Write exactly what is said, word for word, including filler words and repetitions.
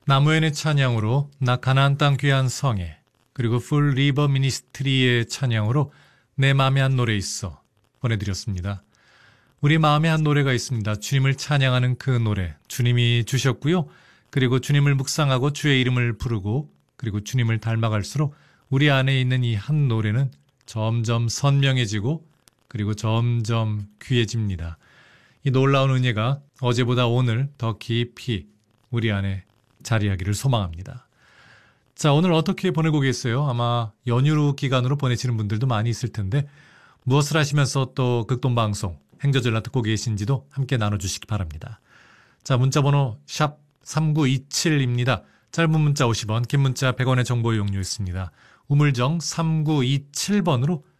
나무엔의 찬양으로 나 가나안 땅 귀한 성에, 그리고 풀 리버 미니스트리의 찬양으로 내 마음에 한 노래 있어 보내드렸습니다. 우리 마음에 한 노래가 있습니다. 주님을 찬양하는 그 노래, 주님이 주셨고요. 그리고 주님을 묵상하고 주의 이름을 부르고 그리고 주님을 닮아갈수록 우리 안에 있는 이 한 노래는 점점 선명해지고 그리고 점점 귀해집니다. 이 놀라운 은혜가 어제보다 오늘 더 깊이 우리 안에 자리하기를 소망합니다. 자, 오늘 어떻게 보내고 계세요? 아마 연휴 기간으로 보내시는 분들도 많이 있을 텐데 무엇을 하시면서 또 극동방송, 행저절나 듣고 계신지도 함께 나눠주시기 바랍니다. 자, 문자번호 샵 삼구이칠입니다. 짧은 문자 오십 원, 긴 문자 백 원의 정보 이용료 있습니다. 우물정 삼구이칠 번으로